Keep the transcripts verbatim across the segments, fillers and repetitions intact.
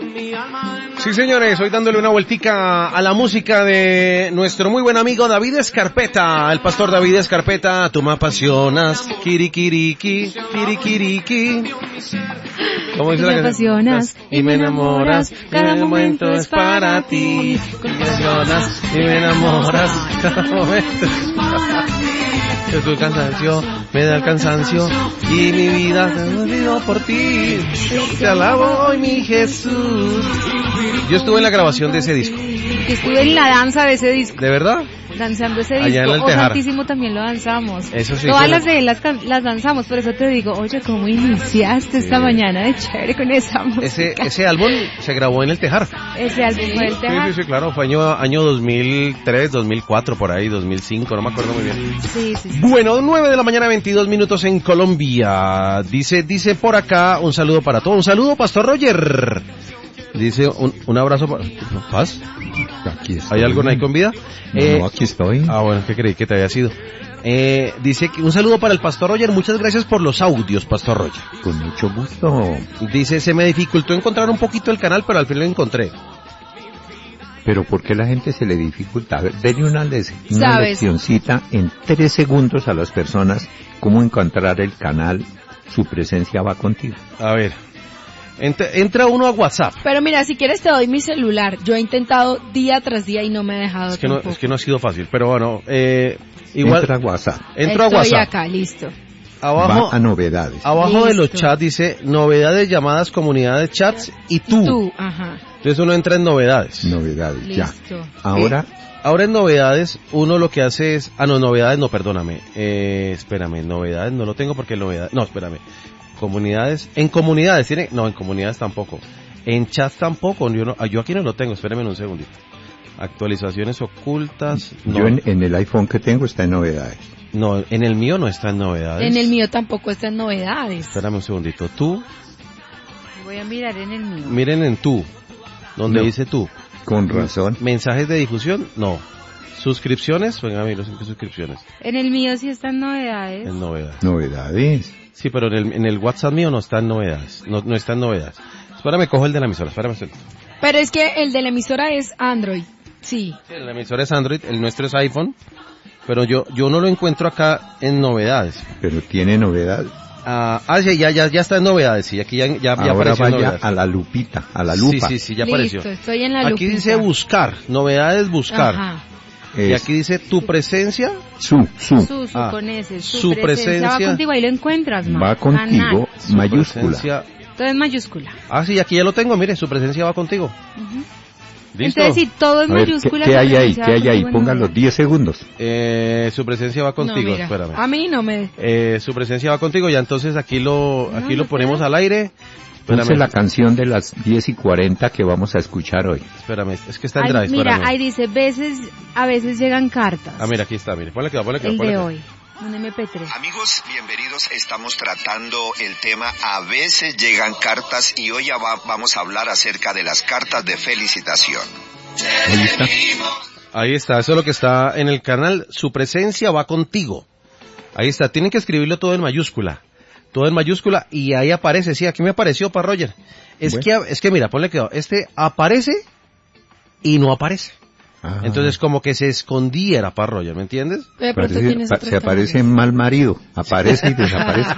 Sí, señores, hoy dándole una vueltica a la música de nuestro muy buen amigo David Escarpeta, el pastor David Escarpeta. Tú me apasionas, kirikiriki, kirikiriki. ¿Cómo dice la canción? Me apasionas y me enamoras, cada momento es para ti. Me apasionas y me enamoras, cada momento es para ti. Es tu cansancio, me da el cansancio y mi vida se olvidó por ti. Te alabo hoy, mi Jesús. Yo estuve en la grabación de ese disco. Que estuve en la danza de ese disco. ¿De verdad? Danzando ese disco. Allá en el O Tejar. Santísimo también lo danzamos. Eso sí. Todas suena... las de él las, las danzamos, por eso te digo, oye, ¿cómo iniciaste sí. esta mañana de chévere con esa música? Ese, ese álbum se grabó en el Tejar. Ese álbum ¿Sí? fue el Tejar. Sí, sí, sí, claro, fue año, año dos mil tres, dos mil cuatro, por ahí, dos mil cinco, no me acuerdo muy bien. Sí, sí, sí. Bueno, nueve de la mañana, veintidós minutos en Colombia. Dice, dice por acá, un saludo para todos. Un saludo, Pastor Roger. Dice, un, un abrazo para... ¿Paz? Aquí estoy. ¿Hay algo ahí con vida? No, eh, no, aquí estoy. Ah, bueno, ¿qué creí que te había sido? Eh, dice que un saludo para el Pastor Roger. Muchas gracias por los audios, Pastor Roger. Con mucho gusto. Dice, se me dificultó encontrar un poquito el canal, pero al fin lo encontré. Pero ¿por qué la gente se le dificulta? A ver, denle una, le- una ¿Sabes? leccioncita en tres segundos a las personas cómo encontrar el canal Su Presencia Va Contigo. A ver, entra, entra uno a WhatsApp. Pero mira, si quieres te doy mi celular. Yo he intentado día tras día y no me he dejado Es que no, tampoco. es que no ha sido fácil, pero bueno, eh, igual... Entra a WhatsApp. Entro a Estoy WhatsApp. acá, listo. Abajo, Va a novedades. abajo de los Listo. chats dice novedades, llamadas, comunidades, chats y tú. Tú, ajá. Entonces uno entra en novedades. Novedades, ya. Listo. Ahora, Ahora en novedades, uno lo que hace es... Ah, no, novedades no, perdóname. Eh, espérame, novedades no lo tengo porque novedades... No, espérame. Comunidades... En comunidades tiene... No, en comunidades tampoco. En chats tampoco. Yo, no, ah, yo aquí no lo tengo, espérame un segundito. Actualizaciones ocultas... No, yo en, en el iPhone que tengo está en novedades. no, en el mío no está en novedades. En el mío tampoco están novedades. Espérame un segundito. Tú, Voy a mirar en el mío. miren en tú. Donde No. dice tú. Con razón. Mensajes de difusión, no. Suscripciones, venga, mira, ¿qué suscripciones? En el mío sí están novedades. En novedades. Novedades. Sí, pero en el, en el WhatsApp mío no están novedades. No, no están novedades. Espérame, cojo el de la emisora, espérame. un segundo. Pero es que el de la emisora es Android. Sí. Sí, la emisora es Android, el nuestro es iPhone, pero yo yo no lo encuentro acá en novedades. Pero tiene novedad. Ah, ah, sí, ya, ya, ya está en novedades, sí, aquí ya, ya, ya Ahora apareció en vaya novedades. a la lupita, a la lupa. Sí, sí, sí, ya apareció. Listo, estoy en la Aquí lupita. dice buscar, novedades buscar. Ajá. Y Es aquí dice tu presencia su, su, Su, su Ah, con ese. Su, su presencia. Va presencia. contigo, ahí lo encuentras, ma. va contigo, Canal. su mayúscula. presencia. Todo es mayúscula. Ah, sí, aquí ya lo tengo, mire, su presencia va contigo. ¿Listo? Entonces, si todo es A ver, ¿qué, mayúscula... qué su hay ahí? presencia ¿Qué va hay ahí? contigo en Pongan los novedades. diez segundos. Eh, su presencia va No, contigo, mira, espérame. a mí no me... Eh, su presencia va contigo, ya entonces aquí lo, aquí lo ponemos al aire. Puse Espérame, la canción de las diez y cuarenta que vamos a escuchar hoy. espérame, es que está en Ay, drive, mira, espérame. ahí dice, veces, a veces llegan cartas. Ah, mira, aquí está, mire, ponle que ponle que El ponle de que- hoy, un eme pe tres. Amigos, bienvenidos. Estamos tratando el tema A veces llegan cartas y hoy ya va- vamos a hablar acerca de las cartas de felicitación. Ahí está. Ahí está, eso es lo que está en el canal, su presencia va contigo. Ahí está, tienen que escribirlo todo en mayúscula. Todo en mayúscula y ahí aparece, sí, aquí me apareció para Roger. Es Bueno. que, es que mira, ponle que este aparece y no aparece. Ah, Entonces como que se escondiera para Roger, ¿me entiendes? De pronto parece- tienes pa- otros se aparece canales. mal marido. Aparece y desaparece.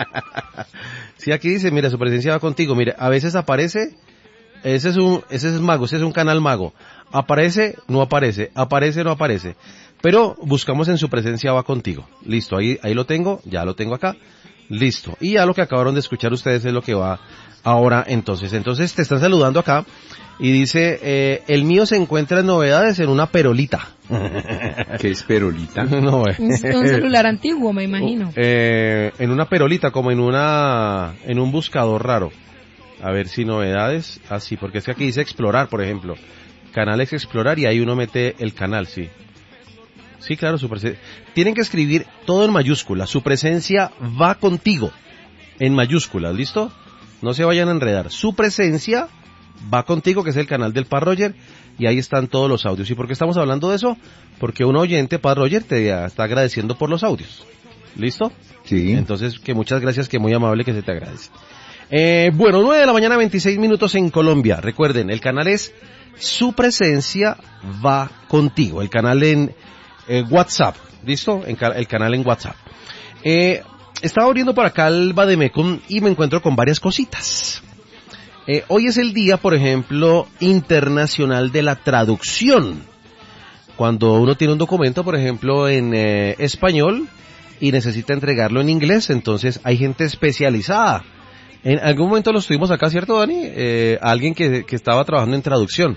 Sí, aquí dice, mira, su presencia va contigo. Mire, a veces aparece, ese es un, ese es mago, ese es un canal mago. Aparece, no aparece, aparece, no aparece. Pero buscamos en su presencia va contigo. Listo, ahí, ahí lo tengo, ya lo tengo acá. Listo. Y ya lo que acabaron de escuchar ustedes es lo que va ahora entonces. Entonces te están saludando acá y dice, eh, el mío se encuentra en novedades en una perolita. Que es perolita. No, eh. Un, un celular antiguo, me imagino. Eh, en una perolita, como en una, en un buscador raro. A ver si novedades, así, porque es que aquí dice explorar, por ejemplo. Canales explorar y ahí uno mete el canal, sí. Sí, claro, su presencia. Tienen que escribir todo en mayúsculas. Su presencia va contigo. En mayúsculas, ¿listo? No se vayan a enredar. Su presencia va contigo, que es el canal del Paz Roger, y ahí están todos los audios. ¿Y por qué estamos hablando de eso? Porque un oyente, Paz Roger, te está agradeciendo por los audios. ¿Listo? Sí. Entonces, que muchas gracias, que muy amable que se te agradece. Eh, bueno, nueve de la mañana, veintiséis minutos en Colombia. Recuerden, el canal es Su Presencia Va Contigo. El canal en eh, WhatsApp. ¿Listo? En ca- el canal en WhatsApp. Eh, estaba abriendo por acá el Bademecum y me encuentro con varias cositas. Eh, hoy es el día, por ejemplo, internacional de la traducción. Cuando uno tiene un documento, por ejemplo, en eh, español y necesita entregarlo en inglés, entonces hay gente especializada. En algún momento lo estuvimos acá, ¿cierto, Dani? Eh, alguien que, que estaba trabajando en traducción.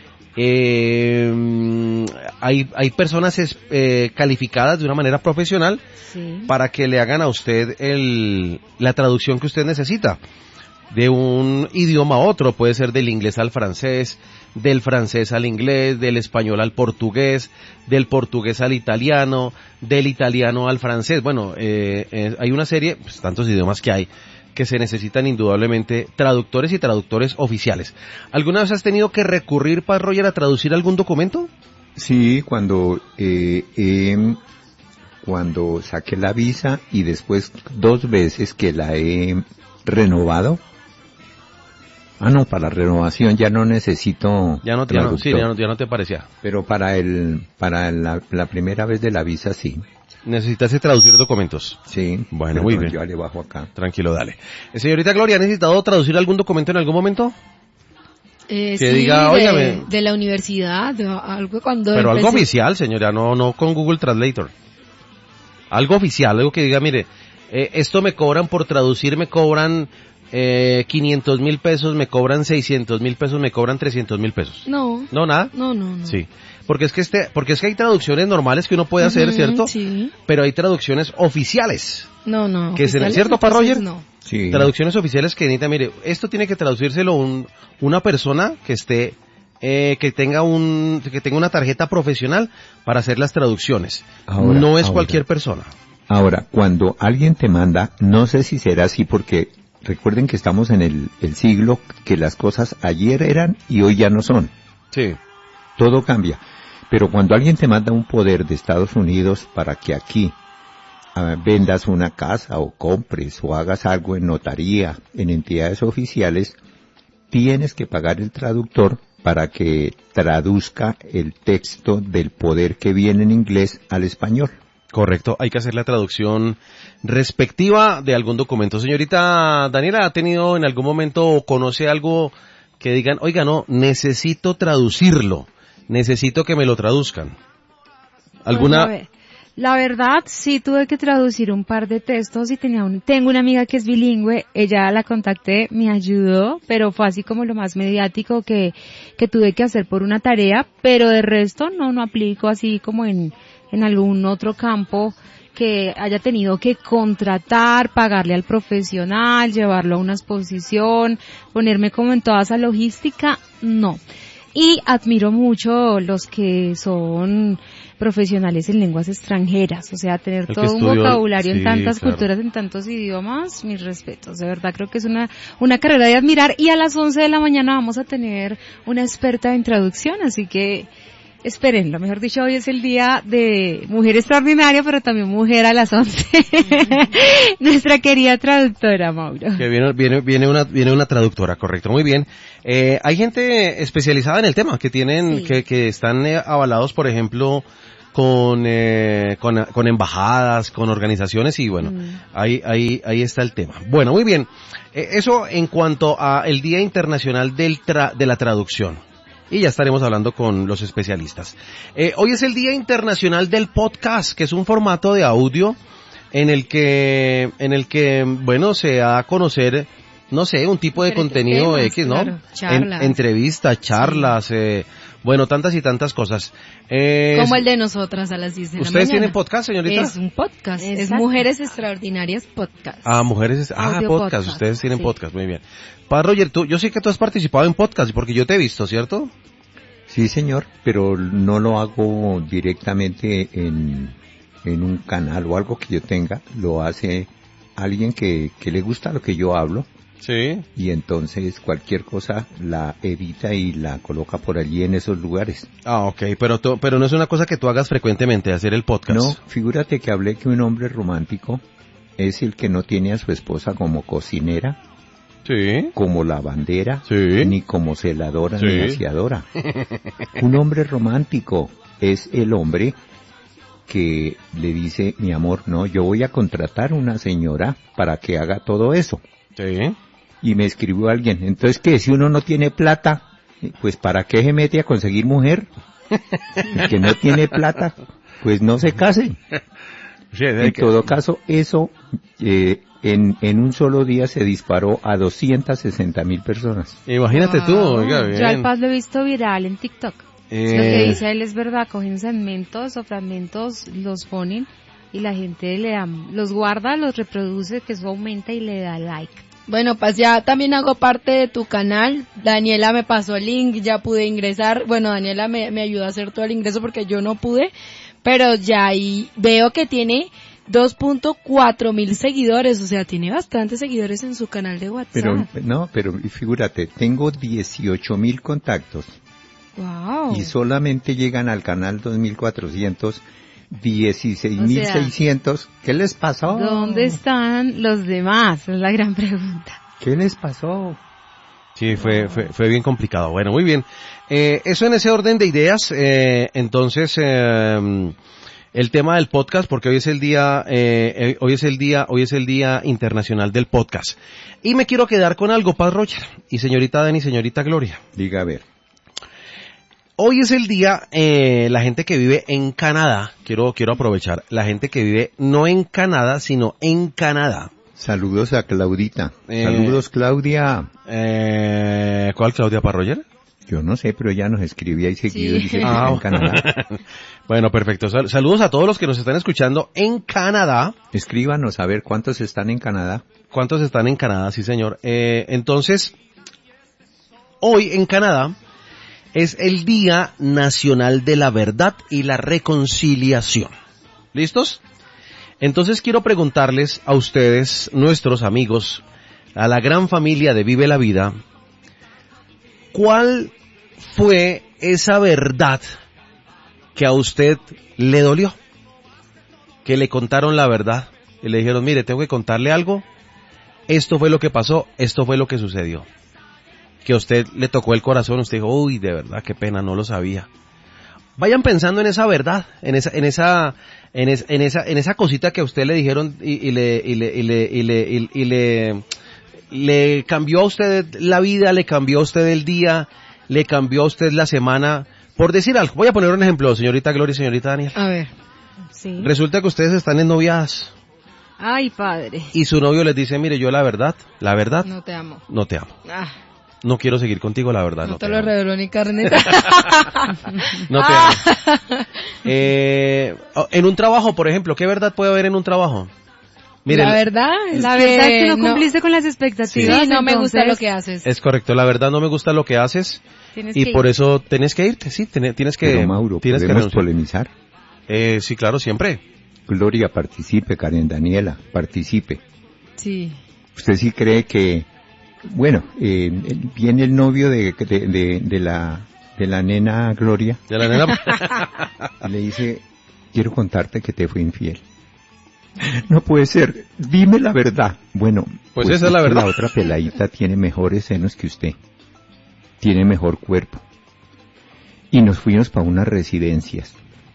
Eh, hay, hay personas es, eh, calificadas de una manera profesional Sí. para que le hagan a usted el, la traducción que usted necesita. De un idioma a otro, puede ser del inglés al francés, del francés al inglés, del español al portugués, del portugués al italiano, del italiano al francés. Bueno, eh, eh, hay una serie, pues, tantos idiomas que hay, que se necesitan indudablemente traductores y traductores oficiales. ¿Alguna vez has tenido que recurrir, Paz Roger, a traducir algún documento? Sí, cuando eh, eh, cuando saqué la visa y después dos veces que la he renovado. Ah, no, para renovación ya no necesito Ya no te, no, traductor. sí, ya no, ya no te parecía. Pero para el para la, la primera vez de la visa sí. Necesitaste traducir documentos. Sí. Bueno, muy bien. Yo le bajo acá. Tranquilo, dale. Eh, señorita Gloria, ¿ha necesitado traducir algún documento en algún momento? Eh, Que sí, diga, de, óigame. de la universidad, de algo cuando Pero algo empecé- oficial, señora, no, no con Google Translator. Algo oficial, algo que diga, mire, eh, esto me cobran por traducir, me cobran eh, quinientos mil pesos, me cobran seiscientos mil pesos, me cobran trescientos mil pesos. No, ¿No, nada? no, no, no. Sí. Porque es que este, porque es que hay traducciones normales que uno puede hacer, Ujú, ¿cierto? Sí. Pero hay traducciones oficiales. No, no. Que se- oficiales, ¿cierto, Pa entonces Roger? No. Sí. Traducciones oficiales que necesita, mire, esto tiene que traducírselo un, una persona que esté, eh, que tenga un, que tenga una tarjeta profesional para hacer las traducciones. Ahora, no es ahora. cualquier persona. Ahora, cuando alguien te manda, no sé si será así porque recuerden que estamos en el, el siglo que las cosas ayer eran y hoy ya no son. Sí. Todo cambia. Pero cuando alguien te manda un poder de Estados Unidos para que aquí ah, vendas una casa o compres o hagas algo en notaría, en entidades oficiales, tienes que pagar el traductor para que traduzca el texto del poder que viene en inglés al español. Correcto, hay que hacer la traducción respectiva de algún documento. Señorita Daniela, ¿ha tenido en algún momento o conoce algo que digan, oiga, no, necesito traducirlo, necesito que me lo traduzcan? ¿Alguna? Pues, a ver, la verdad, sí tuve que traducir un par de textos y tenía un, tengo una amiga que es bilingüe, ella la contacté, me ayudó, pero fue así como lo más mediático que, que tuve que hacer por una tarea, pero de resto no, no aplico así como en, en algún otro campo que haya tenido que contratar, pagarle al profesional, llevarlo a una exposición, ponerme como en toda esa logística, no. Y admiro mucho los que son profesionales en lenguas extranjeras, o sea, tener El que todo un estudió- vocabulario sí, en tantas claro. culturas, en tantos idiomas, mis respetos, de verdad creo que es una, una carrera de admirar. Y a las once de la mañana vamos a tener una experta en traducción, así que espérenlo, mejor dicho, hoy es el día de mujer extraordinaria, pero también mujer a las once. Nuestra querida traductora, Mauro. Que viene, viene, viene una, viene una traductora, correcto, muy bien. Eh, hay gente especializada en el tema, que tienen, Sí. que, que están eh, avalados, por ejemplo, con, eh, con, con embajadas, con organizaciones y bueno, Mm. ahí, ahí, ahí está el tema. Bueno, muy bien. Eh, eso en cuanto a el Día Internacional del tra- de la Traducción. Y ya estaremos hablando con los especialistas. Eh, hoy es el Día Internacional del Podcast, que es un formato de audio en el que, en el que, bueno, se da a conocer, no sé, un tipo de Diferentes contenido temas, X, ¿no? claro, charlas. En- entrevistas, charlas, eh, bueno, tantas y tantas cosas. Eh, Como el de nosotras a las diez de la mañana. ¿Ustedes tienen podcast, señorita? Es un podcast, es Exacto. Mujeres Extraordinarias Podcast. Ah, mujeres, ah, Audio podcast, podcast, ustedes tienen sí. podcast, muy bien. Pa Roger, tú, yo sé que tú has participado en podcast, porque yo te he visto, ¿cierto? Sí, señor, pero no lo hago directamente en, en un canal o algo que yo tenga, lo hace alguien que, que le gusta lo que yo hablo Sí. y entonces cualquier cosa la edita y la coloca por allí en esos lugares. Ah, ok, pero tú- pero no es una cosa que tú hagas frecuentemente, hacer el podcast. No, figúrate que hablé que un hombre romántico es el que no tiene a su esposa como cocinera Sí. como lavandera, Sí. ni como celadora Sí. ni aseadora. Un hombre romántico es el hombre que le dice, mi amor, no, yo voy a contratar una señora para que haga todo eso. Sí. Y me escribió alguien, entonces que si uno no tiene plata, pues ¿para qué se mete a conseguir mujer? El que no tiene plata, pues no se case. Sí, es En que- todo caso, eso eh, en, en un solo día se disparó a doscientas sesenta mil personas. Imagínate tú, Wow. oiga, bien. Yo al Paz lo he visto viral en TikTok. Eh, Lo que dice él es verdad, cogen segmentos o fragmentos, los ponen y la gente le da, los guarda, los reproduce, que eso aumenta y le da like. Bueno, pues ya también hago parte de tu canal. Daniela me pasó el link, ya pude ingresar. Bueno, Daniela me, me ayudó a hacer todo el ingreso porque yo no pude, pero ya ahí veo que tiene dos punto cuatro mil seguidores, o sea, tiene bastantes seguidores en su canal de WhatsApp. Pero, no, pero figúrate, tengo dieciocho mil contactos Wow. y solamente llegan al canal dos mil cuatrocientos, dieciséis mil seiscientos. ¿Qué les pasó? ¿Dónde están los demás? Es la gran pregunta. ¿Qué les pasó? Sí, fue, fue, fue bien complicado. Bueno, muy bien. Eh, eso en ese orden de ideas, eh, entonces, eh, el tema del podcast, porque hoy es el día, eh, eh, hoy es el día, hoy es el día internacional del podcast. Y me quiero quedar con algo, Paz Roger, y señorita Dani, señorita Gloria. Diga, a ver. Hoy es el día, eh, la gente que vive en Canadá, quiero, quiero aprovechar, la gente que vive no en Canadá, sino en Canadá. Saludos a Claudita. Eh, Saludos, Claudia. Eh, ¿Cuál, Claudia Paz Roger? Yo no sé, pero ella nos escribía y seguido Sí. dice que Ah, está en Canadá. Bueno, perfecto. Sal- saludos a todos los que nos están escuchando en Canadá. Escríbanos a ver cuántos están en Canadá. ¿Cuántos están en Canadá? Sí, señor. Eh, entonces, hoy en Canadá es el Día Nacional de la Verdad y la Reconciliación. ¿Listos? Entonces quiero preguntarles a ustedes, nuestros amigos, a la gran familia de Vive la Vida, ¿cuál fue esa verdad que a usted le dolió? Que le contaron la verdad y le dijeron, mire, tengo que contarle algo, esto fue lo que pasó, esto fue lo que sucedió. Que a usted le tocó el corazón, usted dijo, uy, de verdad, qué pena, no lo sabía. Vayan pensando en esa verdad, en esa, en esa, en, es, en esa, en esa cosita que a usted le dijeron y, y le, y le, y le, y le, y, y le, le cambió a usted la vida, le cambió a usted el día, le cambió a usted la semana. Por decir algo, voy a poner un ejemplo, señorita Gloria y señorita Daniel. A ver. Sí. Resulta que ustedes están ennoviadas Ay, padre. y su novio les dice, mire, yo la verdad, la verdad, No te amo. no te amo. Ah, No quiero seguir contigo, la verdad. no, No, te te lo amo. reveló ni carneta. No te amo. Eh, en un trabajo, por ejemplo, ¿qué verdad puede haber en un trabajo? Mire, la verdad es La verdad es que no no- cumpliste con las Sí, expectativas. no me gusta entonces lo que haces. es correcto, la verdad no me gusta lo que haces tienes y que por ir. eso tienes que irte, sí, tiene- tienes que... Pero Mauro, tienes que podemos renunciar. polemizar. Eh, sí, claro, siempre. Gloria, participe, Karen Daniela, participe. Sí. ¿Usted sí cree que, bueno, eh, viene el novio de, de, de, de la de la nena Gloria Ya la nena... y le dice, quiero contarte que te fui infiel? No puede ser, dime la verdad. Bueno, Pues esa es la verdad. La otra peladita tiene mejores senos que usted, tiene mejor cuerpo. Y nos fuimos para unas residencias.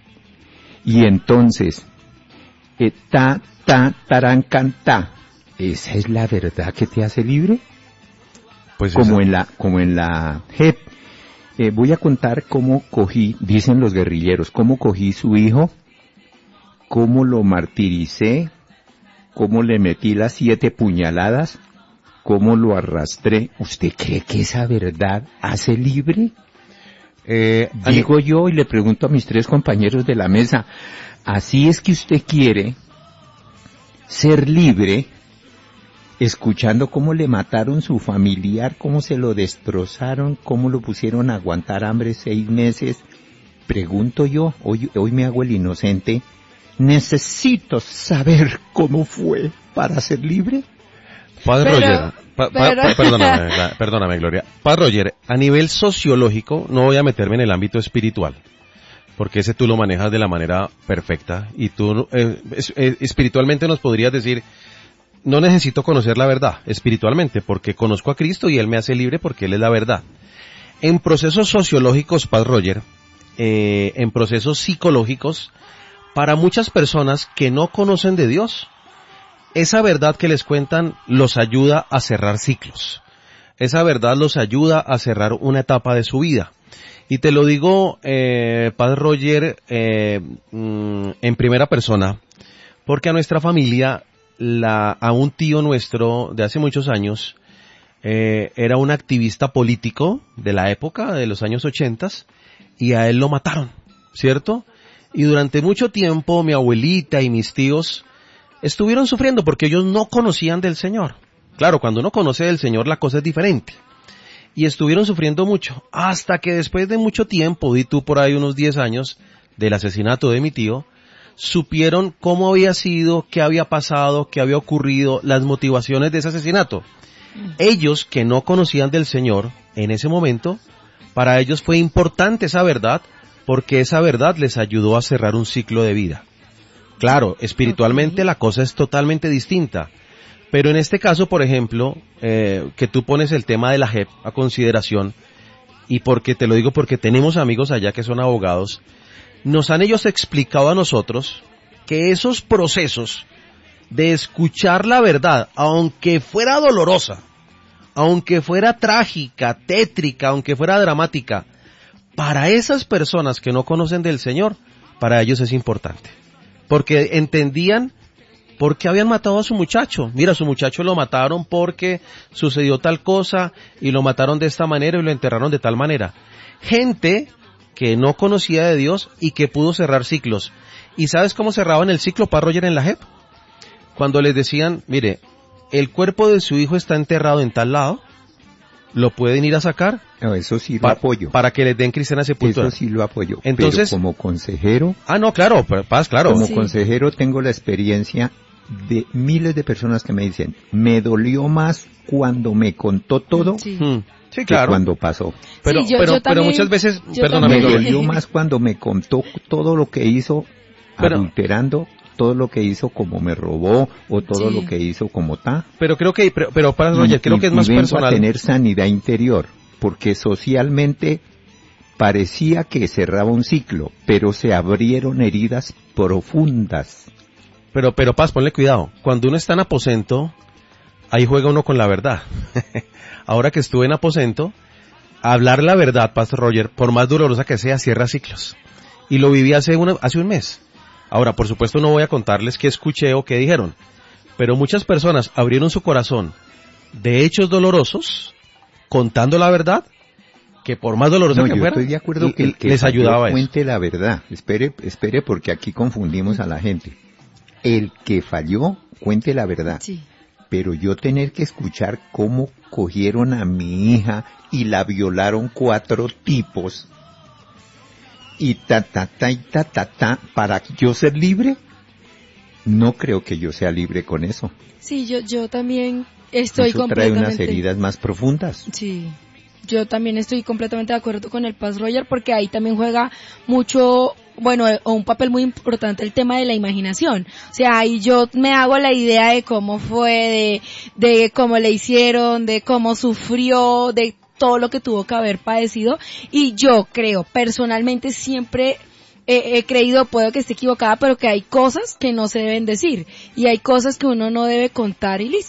Y entonces, eh, ta, ta, taran, canta. ¿Esa es la verdad que te hace libre? Pues Como esa- en la, como en la J E P. Eh, voy a contar cómo cogí, dicen los guerrilleros, cómo cogí su hijo, cómo lo martiricé, cómo le metí las siete puñaladas, cómo lo arrastré. ¿Usted cree que esa verdad hace libre? eh, Ani- Digo yo y le pregunto a mis tres compañeros de la mesa, ¿así es que usted quiere ser libre escuchando cómo le mataron su familiar, cómo se lo destrozaron, cómo lo pusieron a aguantar hambre seis meses? Pregunto yo, hoy, hoy me hago el inocente, ¿necesito saber cómo fue para ser libre? Padre Pero- Roger, pa- pa- pero- pa- perdóname, la- perdóname, Gloria. Padre Roger, a nivel sociológico, no voy a meterme en el ámbito espiritual, porque ese tú lo manejas de la manera perfecta, y tú eh, es- eh, espiritualmente nos podrías decir, no necesito conocer la verdad espiritualmente, porque conozco a Cristo y Él me hace libre porque Él es la verdad. En procesos sociológicos, Paz Roger, eh, en procesos psicológicos, para muchas personas que no conocen de Dios, esa verdad que les cuentan los ayuda a cerrar ciclos. Esa verdad los ayuda a cerrar una etapa de su vida. Y te lo digo, eh, Paz Roger, eh, mm, en primera persona, porque a nuestra familia, la, a un tío nuestro de hace muchos años, eh, era un activista político de la época, de los años ochentas, y a él lo mataron, ¿cierto? Y durante mucho tiempo mi abuelita y mis tíos estuvieron sufriendo porque ellos no conocían del Señor. Claro, cuando uno conoce del Señor la cosa es diferente. Y estuvieron sufriendo mucho, hasta que después de mucho tiempo, di tú por ahí unos diez años, del asesinato de mi tío, supieron cómo había sido, qué había pasado, qué había ocurrido, las motivaciones de ese asesinato. Ellos que no conocían del Señor en ese momento, para ellos fue importante esa verdad, porque esa verdad les ayudó a cerrar un ciclo de vida. Claro, espiritualmente okay. La cosa es totalmente distinta, pero en este caso, por ejemplo, eh, que tú pones el tema de la J E P a consideración, y porque te lo digo porque tenemos amigos allá que son abogados, nos han ellos explicado a nosotros que esos procesos de escuchar la verdad, aunque fuera dolorosa, aunque fuera trágica, tétrica, aunque fuera dramática, para esas personas que no conocen del Señor, para ellos es importante. Porque entendían por qué habían matado a su muchacho. Mira, su muchacho lo mataron porque sucedió tal cosa y lo mataron de esta manera y lo enterraron de tal manera. Gente que no conocía de Dios y que pudo cerrar ciclos. ¿Y sabes cómo cerraban el ciclo, Paz Roger, en la J E P? Cuando les decían, mire, el cuerpo de su hijo está enterrado en tal lado, lo pueden ir a sacar. No, eso sí lo pa- apoyo. Para que les den cristiana sepultura. Eso sí lo apoyo. Entonces, pero como consejero. Ah, no, claro, Paz, claro. Como sí. consejero tengo la experiencia de miles de personas que me dicen, me dolió más cuando me contó todo Sí. Hmm, sí, que claro. cuando pasó. Pero, Sí, yo- pero, yo pero también- muchas veces, yo perdóname, Me también. Gloria. dolió más cuando me contó todo lo que hizo Pero- adulterando, todo lo que hizo como me robó o todo Sí. lo que hizo como ta. pero creo que, pero, pero Paz Roger, creo Y- que es y más vengo personal. a tener sanidad interior, porque socialmente parecía que cerraba un ciclo, pero se abrieron heridas profundas. Pero, pero Paz, ponle cuidado. Cuando uno está en aposento, ahí juega uno con la verdad. Ahora que estuve en aposento, hablar la verdad, Pastor Roger, por más dolorosa que sea, cierra ciclos. Y lo viví hace, una, hace un mes. Ahora, por supuesto, no voy a contarles qué escuché o qué dijeron, pero muchas personas abrieron su corazón de hechos dolorosos, contando la verdad, que por más dolorosa No, que yo fuera, estoy de acuerdo que, el que les ayudaba eso. cuente la verdad. Espere, espere, porque aquí confundimos a la gente. El que falló, cuente la verdad. Sí. Pero yo tener que escuchar cómo cogieron a mi hija y la violaron cuatro tipos y ta ta ta y ta ta ta para yo ser libre, no creo que yo sea libre con eso. Sí, yo, yo también estoy eso trae completamente... unas heridas más profundas. Sí, yo también estoy completamente de acuerdo con el Paz Roger porque ahí también juega mucho, bueno, o un papel muy importante el tema de la imaginación. O sea, ahí yo me hago la idea de cómo fue, de, de cómo le hicieron, de cómo sufrió, de todo lo que tuvo que haber padecido. Y yo creo, personalmente siempre he, he creído, puedo que esté equivocada, pero que hay cosas que no se deben decir. Y hay cosas que uno no debe contar y listo.